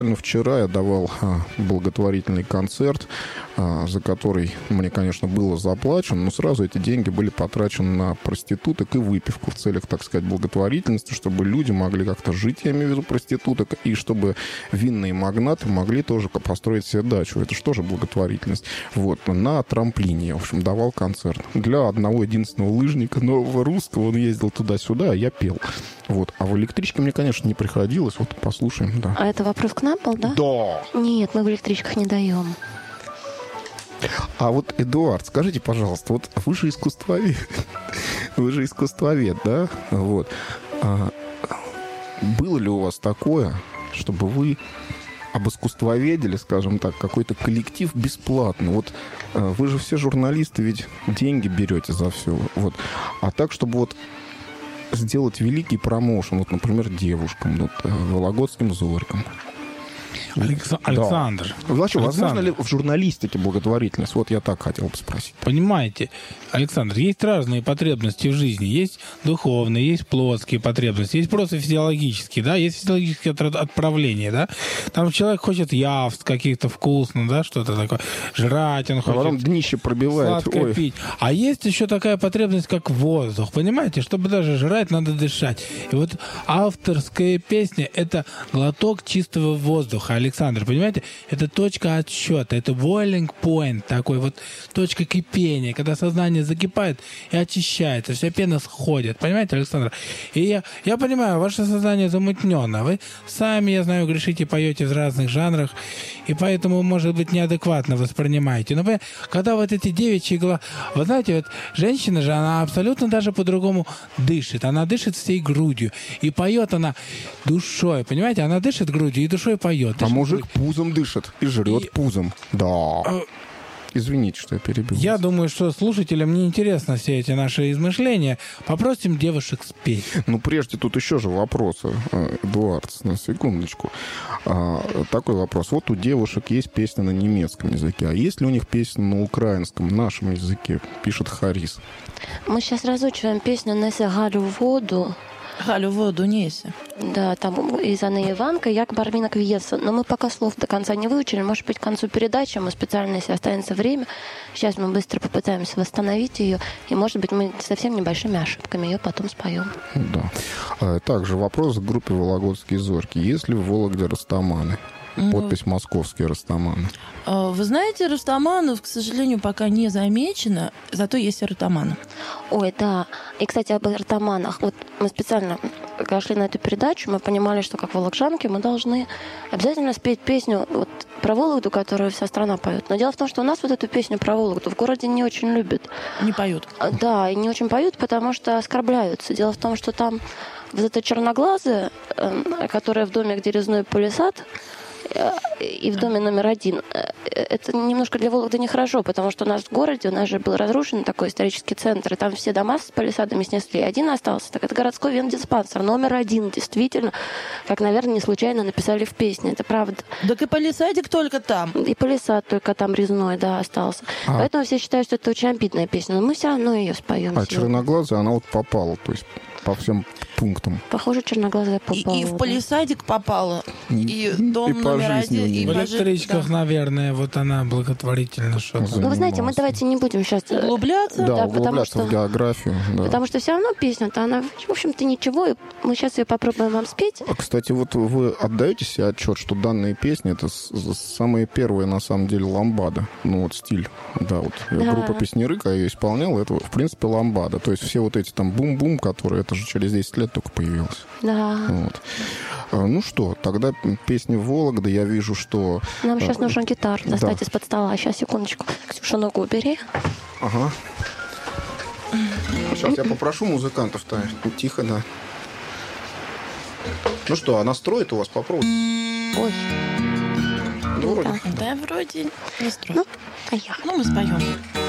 Вчера я давал благотворительный концерт, за который мне, конечно, было заплачено, но сразу эти деньги были потрачены на проституток и выпивку в целях, так сказать, благотворительности, чтобы люди могли как-то жить, я имею в виду проституток, и чтобы винные магнаты могли тоже построить себе дачу. Это же тоже благотворительность. Вот, на трамплине я, в общем, давал концерт. Для одного единственного лыжника нового русского, он ездил туда-сюда, а я пел. Вот. А в электричке мне, конечно, не приходилось. Вот послушаем, да. А это вопрос к нам был, да? Да. Нет, мы в электричках не даем. А вот, Эдуард, скажите, пожалуйста, вот вы же искусствовед. Вы же искусствовед, да? Вот. Было ли у вас такое, чтобы вы обискусствоведели, скажем так, какой-то коллектив бесплатно? Вот вы же все журналисты, ведь деньги берете за все. Вот. А так, чтобы вот сделать великий промоушен, вот, например, девушкам, вот, вологодским зорькам. Александр. Да. Возможно ли в журналистике благотворительность? Вот я так хотел бы спросить. Понимаете, Александр, есть разные потребности в жизни. Есть духовные, есть плотские потребности, есть просто физиологические, да, есть физиологические отправления, да. Там человек хочет явств каких-то вкусных, да, что-то такое, жрать, он хочет. А потом днище пробивает. Сладкое пить. А есть еще такая потребность, как воздух, понимаете? Чтобы даже жрать, надо дышать. И вот авторская песня — это глоток чистого воздуха, Александр, понимаете? Это точка отсчета, это boiling point, такой вот точка кипения, когда сознание закипает и очищается, вся пена сходит, понимаете, Александр? И я понимаю, ваше сознание замутнено, вы сами, я знаю, грешите, поете в разных жанрах, и поэтому, может быть, неадекватно воспринимаете. Но когда вот эти девичьи глаза... Вы знаете, вот женщина же, она абсолютно даже по-другому дышит. Она дышит всей грудью. И поет она душой, понимаете? Она дышит грудью и душой поет. А мужик пузом дышит и жрет пузом. Да. Извините, что я перебил. Я думаю, что слушателям не интересно все эти наши измышления. Попросим девушек спеть. Ну, прежде тут еще же вопросы, Эдуард, на секундочку. Такой вопрос. Вот у девушек есть песня на немецком языке, а есть ли у них песня на украинском, нашем языке? Пишет Харис. Мы сейчас разучиваем песню «Несе Галю в воду». Галю в воду неси. Да, там из Анны Иванка, як барвинок вьется. Но мы пока слов до конца не выучили. Может быть, к концу передачи мы специально, если останется время, сейчас мы быстро попытаемся восстановить ее. И, может быть, мы совсем небольшими ошибками ее потом споем. Да. Также вопрос к группе «Вологодские зорьки». Есть ли в Вологде растаманы? Подпись «Московские растаманы». Вы знаете, растаманов, к сожалению, пока не замечено, зато есть ротаманы. Ой, да. И, кстати, об ротаманах. Вот мы специально, когда шли на эту передачу, мы понимали, что как волокжанки мы должны обязательно спеть песню вот про Вологду, которую вся страна поет. Но дело в том, что у нас вот эту песню про Вологду в городе не очень любят. Не поют. Да, и не очень поют, потому что оскорбляются. Дело в том, что там вот эта черноглазая, которая в доме, где резной палисад, и в доме номер 1. Это немножко для Вологды нехорошо, потому что у нас в городе, у нас же был разрушен такой исторический центр, и там все дома с палисадами снесли. Один остался, так это городской вендиспансер, номер 1, действительно, как, наверное, не случайно написали в песне, это правда. Так и палисадик только там. И палисад только там резной, да, остался. Поэтому все считают, что это очень обидная песня, но мы все равно ее споем. А черноглазая, она вот попала, то есть по всем пунктам. Похоже, черноглазая попала. И в палисадик попала, и дом и номер 1, и в электричках, да. Наверное, вот она благотворительно что-то. Ну, вы знаете, мы давайте не будем сейчас углубляться. Да, потому углубляться что в географию. Да. Потому что все равно песня-то, она, в общем-то, ничего. И мы сейчас ее попробуем вам спеть. Кстати, вот вы отдаете себе отчет, что данные песни — это самые первые, на самом деле, ламбада. Ну, вот стиль. Да, вот Да. группа «Песняры», когда ее исполняла, это, в принципе, ламбада. То есть все вот эти там бум-бум, которые, это же через 10 лет только появилось. Да. Вот. Ну что, тогда песни Вологды. Я вижу, что... Нам сейчас нужен гитар достать да. из-под стола. Сейчас, секундочку. Ксюша, ногу убери. Ага. Сейчас я попрошу музыкантов-то. Тихо, да. Ну что, а настроит у вас? Попробуйте. Ой. Ну, вроде. Да, вроде не строй. Ну, поехали. Ну, мы споем.